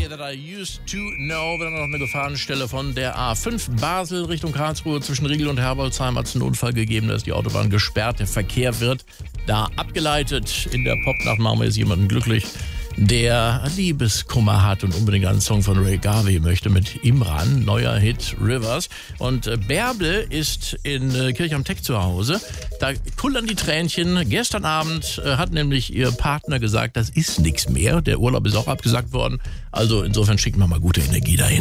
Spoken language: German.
Way That I Used to Know. Wir haben noch eine Gefahrenstelle von der A5 Basel Richtung Karlsruhe. Zwischen Riegel und Herbolzheim hat es einen Unfall gegeben, da ist die Autobahn gesperrt. Der Verkehr wird da abgeleitet. In der Popnacht machen wir jetzt jemanden glücklich, der Liebeskummer hat und unbedingt einen Song von Ray Garvey möchte mit Imran, neuer Hit Rivers. Und Bärbel ist in Kirch am Teck zu Hause. Da kullern die Tränchen. Gestern Abend hat nämlich ihr Partner gesagt, das ist nichts mehr. Der Urlaub ist auch abgesagt worden. Also insofern schicken wir mal gute Energie dahin.